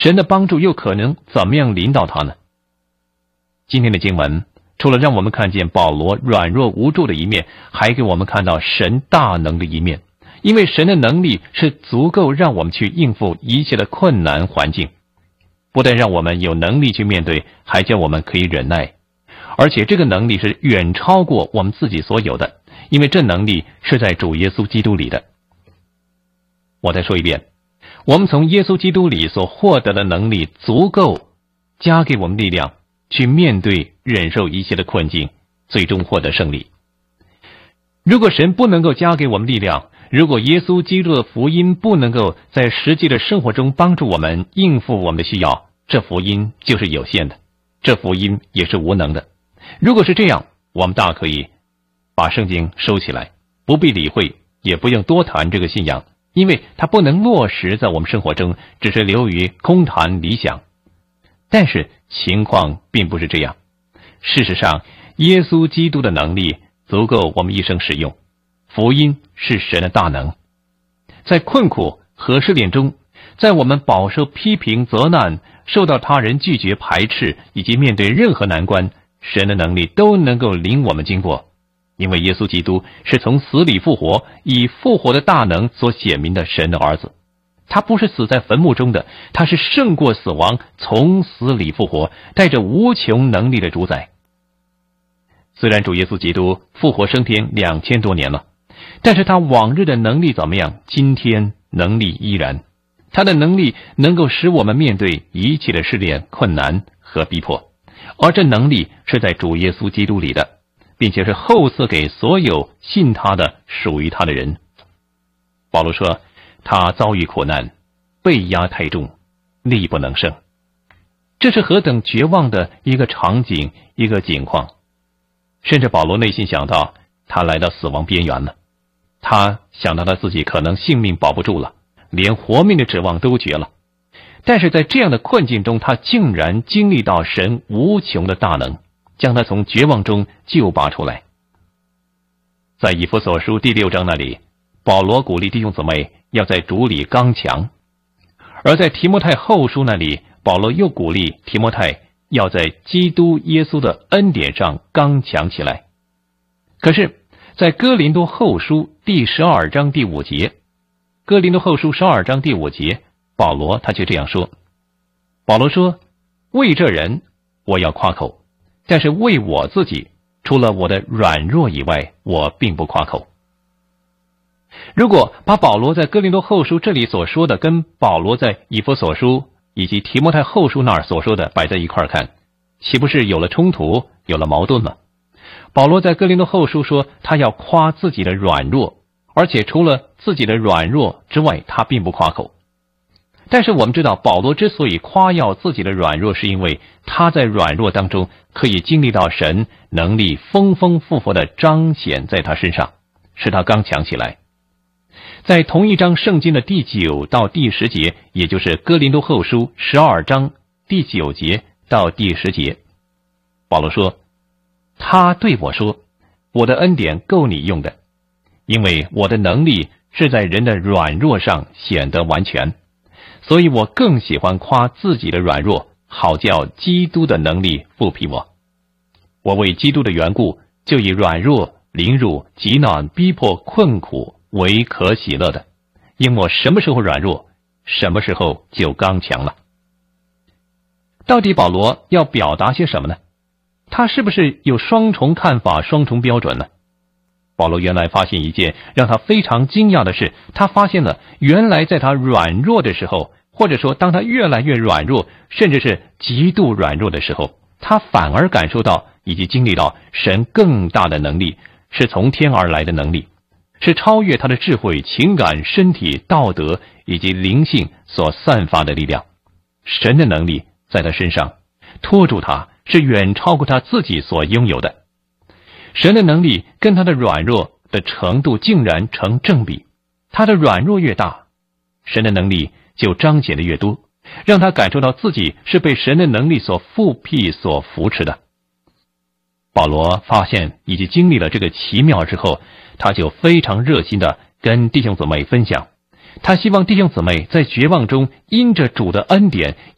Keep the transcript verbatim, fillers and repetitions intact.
神的帮助又可能怎么样临到他呢？今天的经文除了让我们看见保罗软弱无助的一面，还给我们看到神大能的一面。因为神的能力是足够让我们去应付一切的困难环境，不但让我们有能力去面对，还叫我们可以忍耐。而且这个能力是远超过我们自己所有的，因为这能力是在主耶稣基督里的。我再说一遍，我们从耶稣基督里所获得的能力足够加给我们力量，去面对忍受一切的困境，最终获得胜利。如果神不能够加给我们力量，如果耶稣基督的福音不能够在实际的生活中帮助我们应付我们的需要，这福音就是有限的，这福音也是无能的。如果是这样，我们大可以把圣经收起来，不必理会，也不用多谈这个信仰，因为它不能落实在我们生活中，只是流于空谈理想。但是情况并不是这样，事实上耶稣基督的能力足够我们一生使用，福音是神的大能。在困苦和试炼中，在我们饱受批评责难，受到他人拒绝排斥，以及面对任何难关，神的能力都能够领我们经过。因为耶稣基督是从死里复活，以复活的大能所显明的神的儿子。他不是死在坟墓中的，他是胜过死亡，从死里复活，带着无穷能力的主宰。虽然主耶稣基督复活升天两千多年了，但是他往日的能力怎么样？今天能力依然，他的能力能够使我们面对一切的试炼、困难和逼迫，而这能力是在主耶稣基督里的，并且是厚赐给所有信他的、属于他的人。保罗说，他遭遇苦难，被压太重，力不能胜。这是何等绝望的一个场景，一个景况。甚至保罗内心想到，他来到死亡边缘了，他想到他自己可能性命保不住了，连活命的指望都绝了。但是在这样的困境中，他竟然经历到神无穷的大能，将他从绝望中救拔出来。在以弗所书第六章那里，保罗鼓励弟兄姊妹要在主里刚强，而在提摩太后书那里，保罗又鼓励提摩太要在基督耶稣的恩典上刚强起来。可是在哥林多后书第十二章第五节，哥林多后书十二章第五节，保罗他却这样说，保罗说，为这人我要夸口，但是为我自己，除了我的软弱以外，我并不夸口。如果把保罗在哥林多后书这里所说的跟保罗在以弗所书以及提摩太后书那儿所说的摆在一块看，岂不是有了冲突，有了矛盾吗？保罗在哥林多后书说，他要夸自己的软弱，而且除了自己的软弱之外，他并不夸口。但是我们知道，保罗之所以夸耀自己的软弱，是因为他在软弱当中可以经历到神能力丰丰富富的彰显在他身上，使他刚强起来。在同一章圣经的第九到第十节，也就是哥林多后书十二章第九节到第十节，保罗说，他对我说，我的恩典够你用的，因为我的能力是在人的软弱上显得完全，所以我更喜欢夸自己的软弱，好叫基督的能力复辟我。我为基督的缘故，就以软弱、凌辱、急难、逼迫、困苦为可喜乐的，因我什么时候软弱，什么时候就刚强了。到底保罗要表达些什么呢？他是不是有双重看法、双重标准呢？保罗原来发现一件让他非常惊讶的事，他发现了原来在他软弱的时候，或者说当他越来越软弱，甚至是极度软弱的时候，他反而感受到以及经历到神更大的能力，是从天而来的能力，是超越他的智慧、情感、身体、道德以及灵性所散发的力量。神的能力在他身上拖住他，是远超过他自己所拥有的。神的能力跟他的软弱的程度竟然成正比，他的软弱越大，神的能力就彰显的越多，让他感受到自己是被神的能力所复辟、所扶持的。保罗发现以及经历了这个奇妙之后，他就非常热心的跟弟兄姊妹分享，他希望弟兄姊妹在绝望中因着主的恩典，